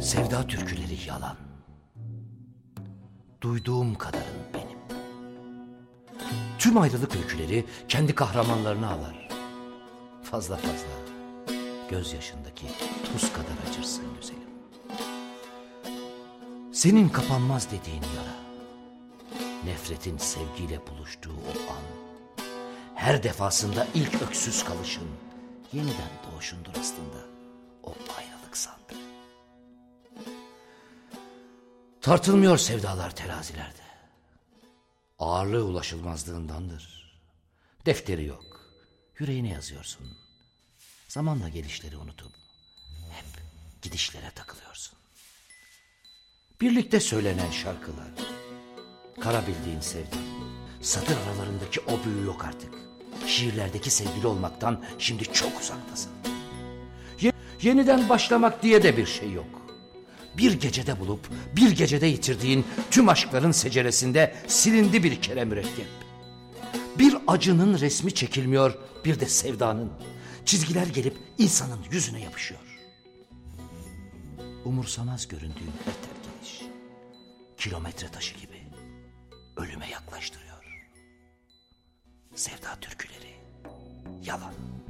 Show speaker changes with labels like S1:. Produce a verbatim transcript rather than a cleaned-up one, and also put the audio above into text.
S1: Sevda türküleri yalan. Duyduğum kadarın benim. Tüm ayrılık öyküleri kendi kahramanlarını ağlar. Fazla fazla gözyaşındaki tuz kadar acırsın güzelim. Senin kapanmaz dediğin yara, nefretin sevgiyle buluştuğu o an, her defasında ilk öksüz kalışın, yeniden doğuşundur aslında o ayrılık sandı. Tartılmıyor sevdalar terazilerde. Ağırlığı ulaşılmazlığındandır. Defteri yok, yüreğine yazıyorsun. Zamanla gelişleri unutup hep gidişlere takılıyorsun. Birlikte söylenen şarkılar, kara bildiğin sevgi, satır aralarındaki o büyü yok artık. Şiirlerdeki sevgili olmaktan şimdi çok uzaktasın. Ye- yeniden başlamak diye de bir şey yok. Bir gecede bulup bir gecede yitirdiğin tüm aşkların seceresinde silindi bir kere mürekkep. Bir acının resmi çekilmiyor, bir de sevdanın. Çizgiler gelip insanın yüzüne yapışıyor. Umursamaz göründüğün her terk ediş, kilometre taşı gibi ölüme yaklaştırıyor. Sevda türküleri yalan.